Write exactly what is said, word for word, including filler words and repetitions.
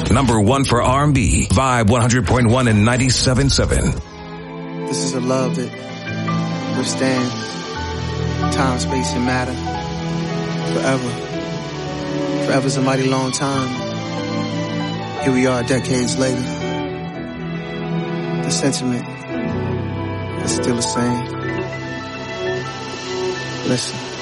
Number one for R and B. Vibe one hundred point one and ninety-seven point seven. This is a love that withstands time, space, and matter forever. Forever's a mighty long time. Here we are decades later. The sentiment is still the same. Listen.